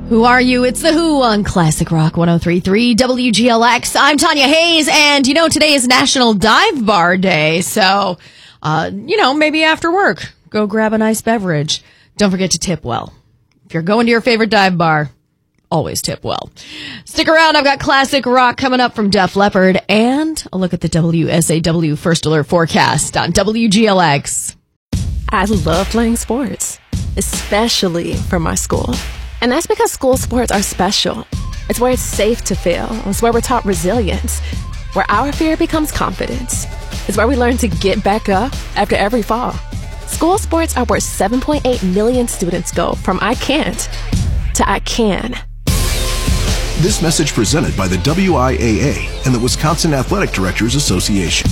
Who are you? It's The Who on Classic Rock 103.3 WGLX. I'm Tanya Hayes, and today is National Dive Bar Day, so, maybe after work, go grab a nice beverage. Don't forget to tip well. If you're going to your favorite dive bar, always tip well. Stick around, I've got Classic Rock coming up from Def Leppard, and a look at the WSAW First Alert forecast on WGLX. I love playing sports, especially for my school. And that's because school sports are special. It's where it's safe to fail. It's where we're taught resilience, where our fear becomes confidence. It's where we learn to get back up after every fall. School sports are where 7.8 million students go from I can't to I can. This message presented by the WIAA and the Wisconsin Athletic Directors Association.